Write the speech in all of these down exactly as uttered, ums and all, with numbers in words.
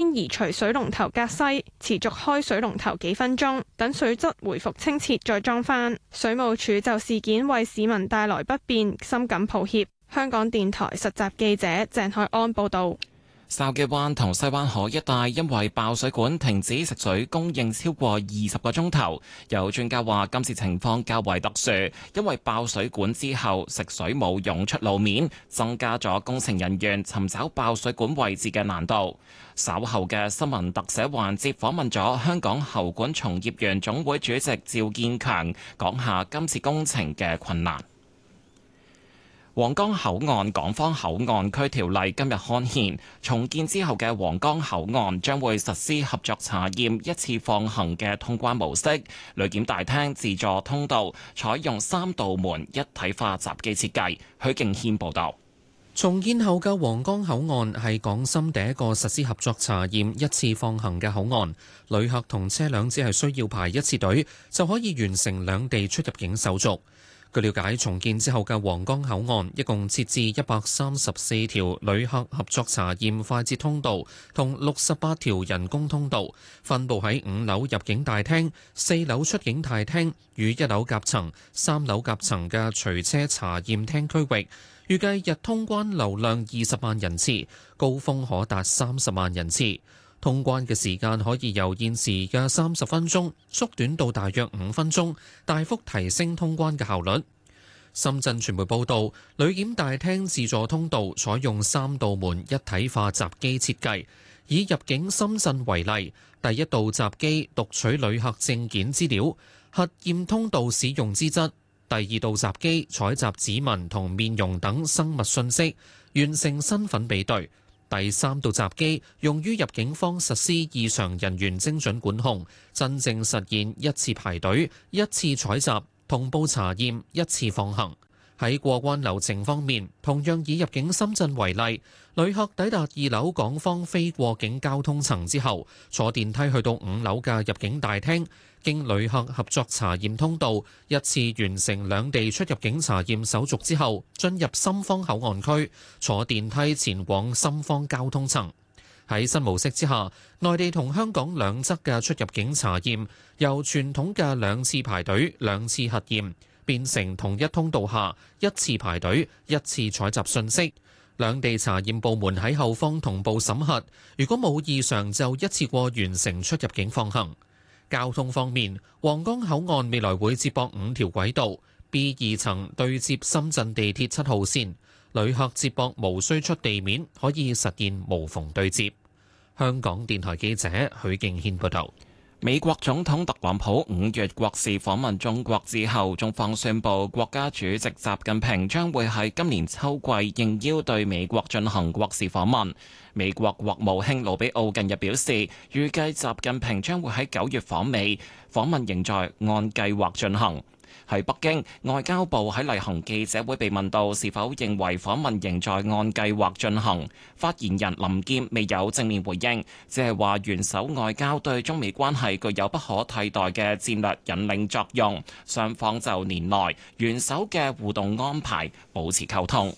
先移除水龍頭隔西，持續開水龍頭幾分鐘，等水質回復清澈再裝返。水務署就事件為市民帶來不便，深感抱歉。香港電台實習記者鄭海安報導。 筲箕灣同西灣河一帶因為爆水管停止食水供應超過二十個鐘頭，有專家話今次情況較為特殊，因為爆水管之後食水冇湧出路面，增加咗工程人員尋找爆水管位置嘅難度。稍後嘅新聞特寫環節訪問咗香港喉管從業員總會主席趙建強，講下今次工程嘅困難。皇崗口岸港方口岸區條例今日刊憲，重建之後嘅皇崗口岸將會實施合作查驗一次放行嘅通關模式。旅檢大廳自助通道採用三道門一體化閘機設計。許敬軒報導。 重建後嘅皇崗口岸係港深第一個實施合作查驗一次放行嘅口岸，旅客同車輛只係需要排一次隊就可以完成兩地出入境手續。據了解，重建之後嘅皇崗口岸一共設置一百三十四條旅客合作查驗快捷通道同六十八條人工通道，分佈喺五樓入境大廳、四樓出境大廳與一樓夾層、三樓夾層嘅隨車查驗廳區域。預計日通關流量二十萬人次，高峰可達三十萬人次。通關嘅時間可以由現時嘅三十分鐘縮短到大約五分鐘，大幅提升通關嘅效率。深圳傳媒報道，旅檢大廳自助通道採用三道門一體化閘機設計，以入境深圳為例，第一道閘機讀取旅客證件資料，核驗通道使用資質；第二道閘機採集指紋同面容等生物信息，完成身份比對。第三道閘機用於入境方實施異常人員精準管控，真正實現一次排隊、一次採集、同步查驗、一次放行。喺過關流程方面，同樣以入境深圳為例，旅客抵達二樓港方非過境交通層之後，坐電梯去到五樓嘅入境大廳，經旅客合作查驗通道一次完成兩地出入境查驗手續之後，進入深方口岸區，坐電梯前往深方交通層。喺新模式之下，內地同香港兩側嘅出入境查驗由傳統嘅兩次排隊、兩次核驗，變成同一通道下一次排隊、一次採集信息。兩地查驗部門喺後方同步審核，如果冇異常就一次過完成出入境放行。交通方面，皇崗口岸未來會接駁五條軌道 ，B 二層對接深圳地鐵七號線，旅客接駁無需出地面，可以實現無縫對接。香港電台記者許敬軒報道。 美國總統特朗普五月國事訪問中國之後，中方宣布國家主席習近平將會喺今年秋季應邀對美國進行國事訪問。美國國務卿魯比奧近日表示，預計習近平將會喺九月訪美，訪問仍在按計劃進行。喺北京，外交部喺例行記者會被問到是否認為訪問仍在按計劃進行，發言人林劍未有正面回應，只係話元首外交對中美關係具有不可替代嘅戰略引領作用，雙方就年內元首嘅互動安排保持溝通。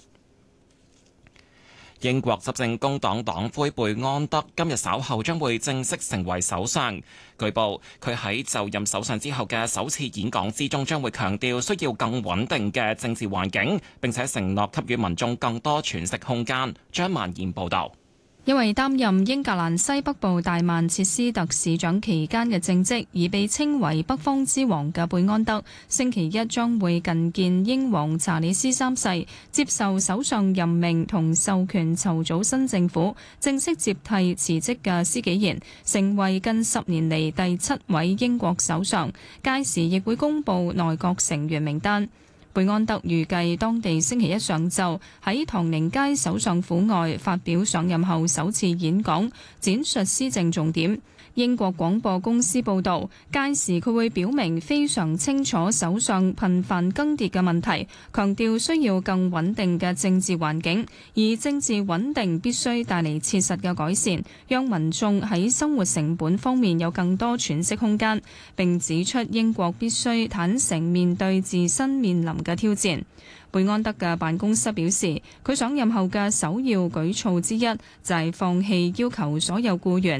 英國執政工黨黨魁貝安德今日稍後將會正式成為首相。據報，佢喺就任首相之後嘅首次演講之中，將會強調需要更穩定嘅政治環境，並且承諾給予民眾更多喘息空間。張曼燕報導。 因為擔任英格蘭西北部大曼徹斯特市長期間嘅政績，而被稱為北方之王嘅貝安德，星期一將會覲見英皇查理斯三世，接受首相任命同授權籌組新政府，正式接替辭職嘅施紀賢，成為近十年嚟第七位英國首相。屆時亦會公布內閣成員名單。貝安德預計當地星期一上晝喺唐寧街首相府外發表上任後首次演講，展述施政重點。英國廣播公司報導，屆時佢會表明非常清楚首相頻繁更迭嘅問題，強調需要更穩定嘅政治環境，而政治穩定必須帶嚟切實嘅改善，讓民眾喺生活成本方面有更多喘息空間。並指出英國必須坦誠面對自身面臨嘅挑戰。貝安德嘅辦公室表示，佢上任後嘅首要舉措之一就係放棄要求所有僱員